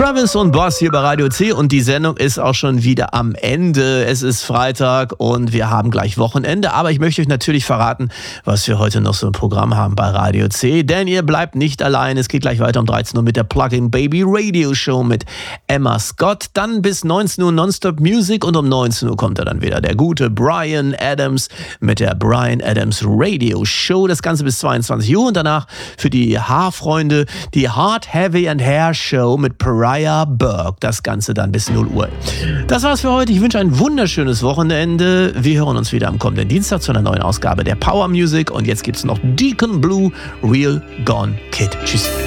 Travis und Boss hier bei Radio C und die Sendung ist auch schon wieder am Ende. Es ist Freitag und wir haben gleich Wochenende, aber ich möchte euch natürlich verraten, was wir heute noch so im Programm haben bei Radio C, denn ihr bleibt nicht allein. Es geht gleich weiter um 13 Uhr mit der Plug-in Baby Radio Show mit Emma Scott, dann bis 19 Uhr Nonstop Music und um 19 Uhr kommt dann wieder der gute Bryan Adams mit der Bryan Adams Radio Show. Das Ganze bis 22 Uhr und danach für die Haarfreunde die Heart, Heavy and Hair Show mit Pariah Burke. Das Ganze dann bis 0 Uhr. Das war's für heute. Ich wünsche ein wunderschönes Wochenende. Wir hören uns wieder am kommenden Dienstag zu einer neuen Ausgabe der Power Music und jetzt gibt's noch Deacon Blue, Real Gone Kid. Tschüss.